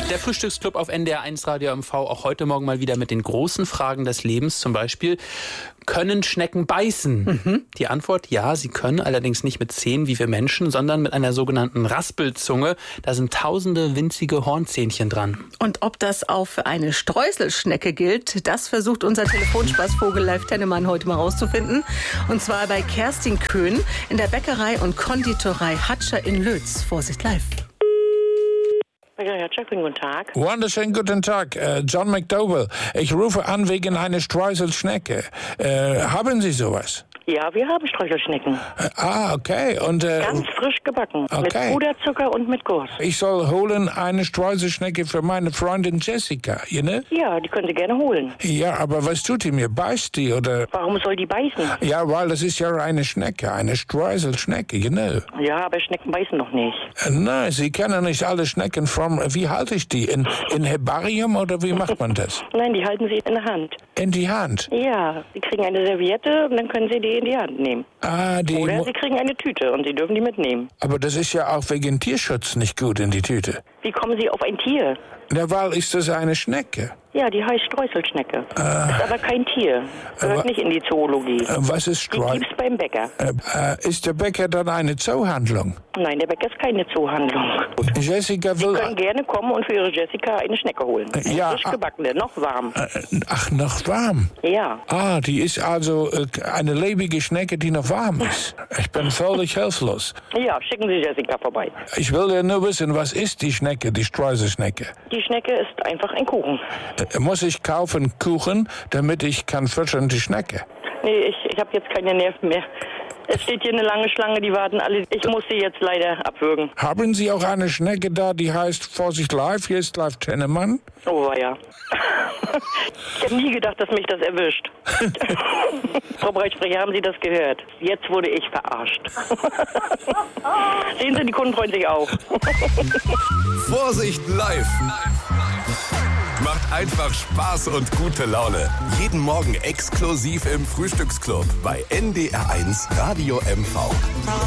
Der Frühstücksclub auf NDR1 Radio MV auch heute Morgen mal wieder mit den großen Fragen des Lebens. Zum Beispiel, können Schnecken beißen? Die Antwort, ja, sie können, allerdings nicht mit Zähnen wie wir Menschen, sondern mit einer sogenannten Raspelzunge. Da sind tausende winzige Hornzähnchen dran. Und ob das auch für eine Streuselschnecke gilt, das versucht unser Telefonspaßvogel Leif Tennemann heute mal rauszufinden. Und zwar bei Kerstin Köhn in der Bäckerei und Konditorei Hatscher in Lötz. Vorsicht, live. Guten Tag. Wunderschönen guten Tag, John McDowell. Ich rufe an wegen einer Streuselschnecke. Haben Sie sowas? Ja, wir haben Streuselschnecken. Okay. Und, ganz frisch gebacken. Okay. Mit Puderzucker und mit Guss. Ich soll holen eine Streuselschnecke für meine Freundin Jessica, ne? Ja, die können Sie gerne holen. Ja, aber was tut die mir? Beißt die, oder? Warum soll die beißen? Ja, weil das ist ja eine Schnecke, eine Streuselschnecke, Ja, aber Schnecken beißen noch nicht. Nein, Sie kennen nicht alle Schnecken vom... Wie halte ich die? In Herbarium oder wie macht man das? Nein, die halten Sie in der Hand. In die Hand? Ja, Sie kriegen eine Serviette und dann können Sie die in die Hand nehmen. Oder Sie kriegen eine Tüte und Sie dürfen die mitnehmen. Aber das ist ja auch wegen Tierschutz nicht gut in die Tüte. Wie kommen Sie auf ein Tier? Na, weil ist das eine Schnecke. Ja, die heißt Streuselschnecke. Ist aber kein Tier. Gehört nicht in die Zoologie. Was ist Streusel? Die gibt's beim Bäcker. Ist der Bäcker dann eine Zoohandlung? Nein, der Bäcker ist keine Zoohandlung. Jessica will... Sie können gerne kommen und für Ihre Jessica eine Schnecke holen. Ja. Frisch gebackene, noch warm. Ach, noch warm? Ja. Die ist also eine lebende Schnecke, die noch warm ist. Ich bin völlig hilflos. Ja, schicken Sie Jessica vorbei. Ich will ja nur wissen, was ist die Schnecke, die Streuselschnecke? Die Schnecke ist einfach ein Kuchen. Muss ich kaufen Kuchen, damit ich kann füttern die Schnecke? Nee, ich habe jetzt keine Nerven mehr. Es steht hier eine lange Schlange, die warten alle. Ich muss sie jetzt leider abwürgen. Haben Sie auch eine Schnecke da, die heißt Vorsicht Live? Hier ist Leif Tennemann. Oh, ja. Ich habe nie gedacht, dass mich das erwischt. Frau Breitsprecher, haben Sie das gehört? Jetzt wurde ich verarscht. Sehen Sie, die Kunden freuen sich auch. Vorsicht Live! Macht einfach Spaß und gute Laune. Jeden Morgen exklusiv im Frühstücksclub bei NDR1 Radio MV.